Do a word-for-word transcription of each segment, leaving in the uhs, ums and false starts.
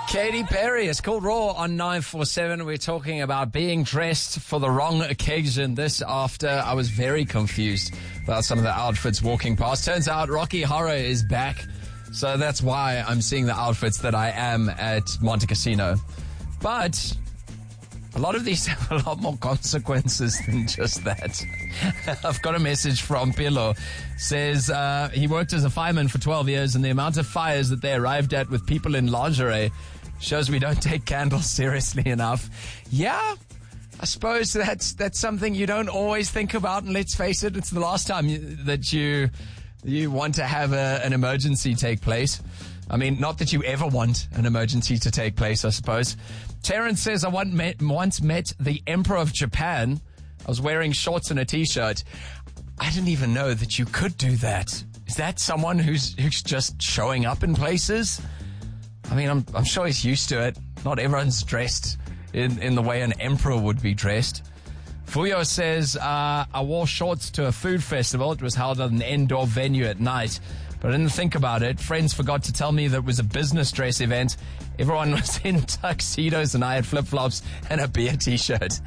Katy Perry, it's called Raw on nine four seven. We're talking about being dressed for the wrong occasion. This after I was very confused about some of the outfits walking past. Turns out Rocky Horror is back, so that's why I'm seeing the outfits that I am at Monte Casino. But a lot of these have a lot more consequences than just that. I've got a message from Pilo. Says uh, he worked as a fireman for twelve years, and the amount of fires that they arrived at with people in lingerie shows we don't take candles seriously enough. Yeah, I suppose that's that's something you don't always think about, and let's face it, it's the last time you, that you you want to have a, an emergency take place. I mean, not that you ever want an emergency to take place, I suppose. Terrence says, I once met, once met the Emperor of Japan. I was wearing shorts and a t-shirt. I didn't even know that you could do that. Is that someone who's who's just showing up in places? I mean, I'm I'm sure he's used to it. Not everyone's dressed in, in the way an emperor would be dressed. Fuyo says, uh, I wore shorts to a food festival. It was held at an indoor venue at night. But I didn't think about it. Friends forgot to tell me that it was a business dress event. Everyone was in tuxedos and I had flip-flops and a beer t-shirt.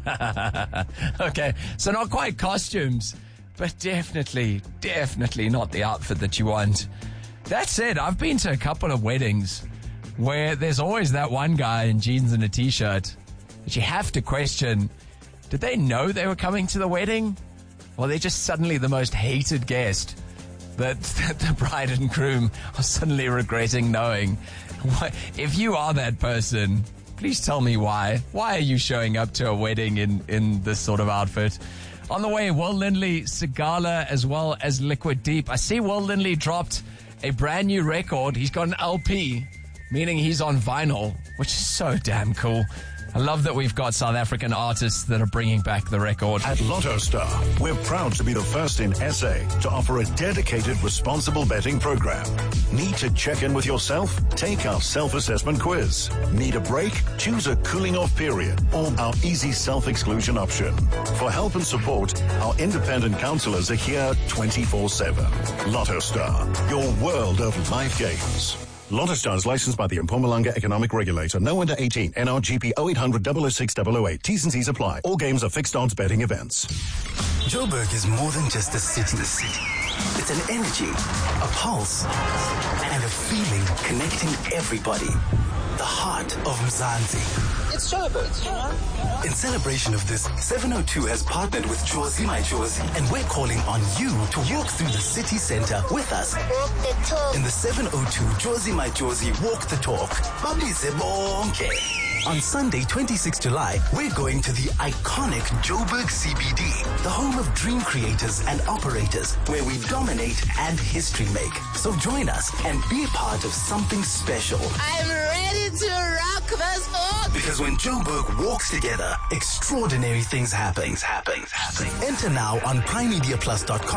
Okay, so not quite costumes, but definitely, definitely not the outfit that you want. That said, I've been to a couple of weddings where there's always that one guy in jeans and a t-shirt that you have to question, did they know they were coming to the wedding? Or are they just suddenly the most hated guest that, that the bride and groom are suddenly regretting knowing? If you are that person, please tell me why. Why are you showing up to a wedding in, in this sort of outfit? On the way, Will Lindley, Sigala, as well as Liquid Deep. I see Will Lindley dropped a brand new record. He's got an L P, meaning he's on vinyl, which is so damn cool. I love that we've got South African artists that are bringing back the record. At Lotto Star, we're proud to be the first in S A to offer a dedicated responsible betting program. Need to check in with yourself? Take our self-assessment quiz. Need a break? Choose a cooling off period or our easy self-exclusion option. For help and support, our independent counselors are here twenty-four seven. Lotto Star, your world of live games. Lotto Star is licensed by the Mpumalanga Economic Regulator. No under eighteen. N R G P oh eight hundred double oh six double oh eight. T's and C's apply. All games are fixed odds betting events. Joburg is more than just a city. It's an energy, a pulse, and a feeling connecting everybody. The heart of Mzansi. It's Joburg. In celebration of this, seven oh two has partnered with Jozi My Jozi, and we're calling on you to walk through the city center with us. Walk the talk. In the seven oh two Jozi My Jozi Walk the Talk. Babize bonke. On Sunday, twenty-sixth of July, we're going to the iconic Joburg C B D, the home of dream creators and operators, where we dominate and history make. So join us and be a part of something special. I'm ready to rock this book. Because when Joburg walks together, extraordinary things happen. Happen. Happen. Enter now on prime media plus dot com.